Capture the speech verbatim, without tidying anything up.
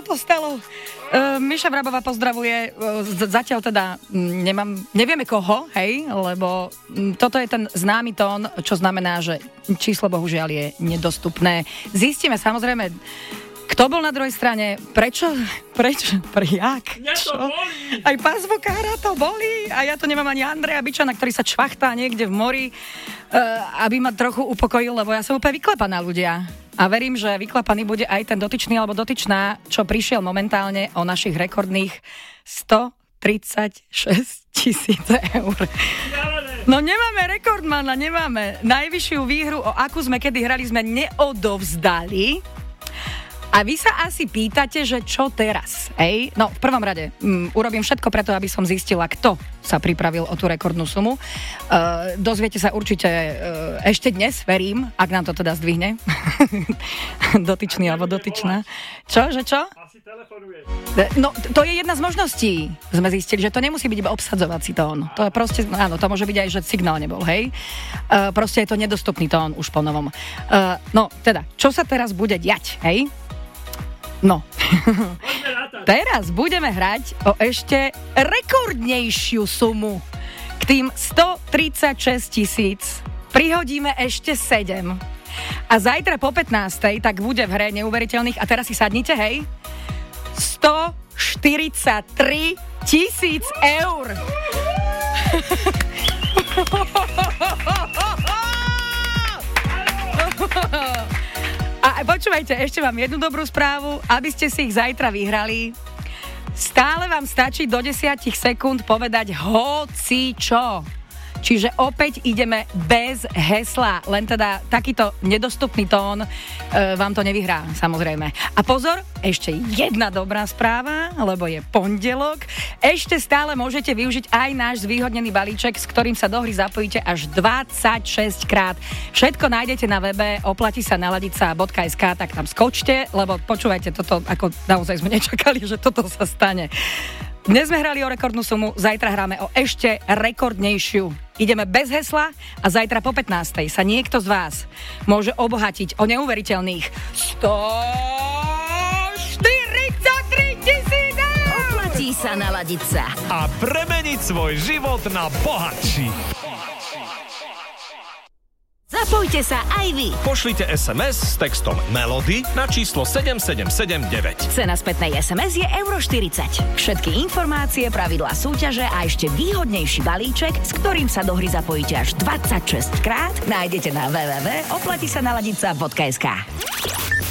to stalo? Uh, Miša Vrabová pozdravuje, uh, z- zatiaľ teda m, nemám, nevieme koho, hej, lebo m, toto je ten známy tón, čo znamená, že číslo bohužiaľ je nedostupné. Zistíme samozrejme, kto bol na druhej strane, prečo, prečo, prijak, čo? Aj pásvokára to boli a ja to nemám ani Andreja Bičana, ktorý sa čvachtá niekde v mori, uh, aby ma trochu upokojil, lebo ja som úplne vyklepaná, ľudia. A verím, že vyklapaný bude aj ten dotyčný alebo dotyčná, čo prišiel momentálne o našich rekordných stotridsaťšesť tisíc eur. No nemáme rekordmana, nemáme. Najvyššiu výhru, o akú sme kedy hrali, sme neodovzdali. A vy sa asi pýtate, že čo teraz? Ej? No, v prvom rade, um, urobím všetko preto, aby som zistila, kto sa pripravil o tú rekordnú sumu. Uh, dozviete sa určite uh, ešte dnes, verím, ak nám to teda zdvihne. Dotyčný alebo dotyčná. Čo, že čo? Asi telefonuje. No, to je jedna z možností. Sme zistili, že to nemusí byť iba obsadzovací tón. To je proste, áno, to môže byť aj, že signál nebol, hej? Uh, proste je to nedostupný tón už po novom. Uh, no, teda, čo sa teraz bude diať, hej? No, teraz budeme hrať o ešte rekordnejšiu sumu. K tým stotridsaťšesť tisíc prihodíme ešte sedem. A zajtra po pätnástej tak bude v hre neuveriteľných, a teraz si sadnite, hej, stoštyridsaťtri tisíc eur. A počúvajte, ešte mám jednu dobrú správu, aby ste si ich zajtra vyhrali. Stále vám stačí do desať sekúnd povedať hocičo. Čiže opäť ideme bez hesla, len teda takýto nedostupný tón e, vám to nevyhrá, samozrejme. A pozor, ešte jedna dobrá správa, lebo je pondelok. Ešte stále môžete využiť aj náš zvýhodnený balíček, s ktorým sa do hry zapojíte až dvadsaťšesť krát. Všetko nájdete na webe oplatí sa naladiť sa bodka es ká, tak tam skočte, lebo počúvajte, toto ako naozaj sme nečakali, že toto sa stane. Dnes sme hrali o rekordnú sumu, zajtra hráme o ešte rekordnejšiu. Ideme bez hesla a zajtra po pätnástej sa niekto z vás môže obohatiť o neuveriteľných stoštyridsaťtri tisíc eur! Oplatí sa naladiť sa A premeniť svoj život na bohatší. Zapojte sa aj vy. Pošlite es em es s textom Melody na číslo sedem sedem sedem deväť. Cena spätnej es em es je euro štyridsať. Všetky informácie, pravidlá súťaže a ešte výhodnejší balíček, s ktorým sa do hry zapojíte až dvadsaťšesť krát, nájdete na w w w bodka oplatí sa naladiť sa bodka es ká.